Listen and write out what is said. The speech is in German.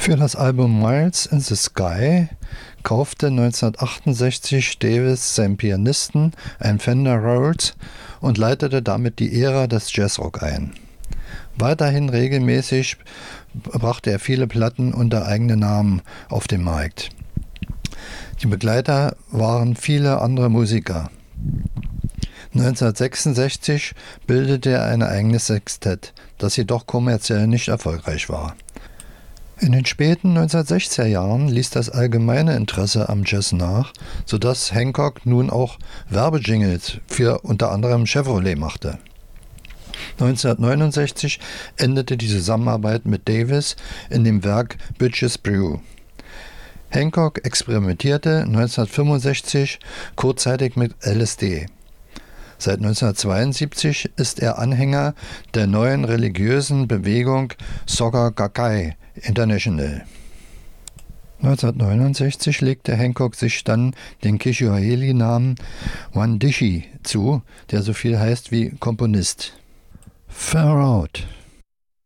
Für das Album Miles in the Sky kaufte 1968 Davis seinem Pianisten ein Fender Rhodes und leitete damit die Ära des Jazzrock ein. Weiterhin regelmäßig brachte er viele Platten unter eigenem Namen auf den Markt. Die Begleiter waren viele andere Musiker. 1966 bildete er ein eigenes Sextett, das jedoch kommerziell nicht erfolgreich war. In den späten 1960er Jahren ließ das allgemeine Interesse am Jazz nach, sodass Hancock nun auch Werbejingles für unter anderem Chevrolet machte. 1969 endete die Zusammenarbeit mit Davis in dem Werk Bitches Brew. Hancock experimentierte 1965 kurzzeitig mit LSD. Seit 1972 ist er Anhänger der neuen religiösen Bewegung Soka Gakkai International. 1969 legte Hancock sich dann den Kiswahili-Namen Wandishi zu, der so viel heißt wie Komponist. Far Out.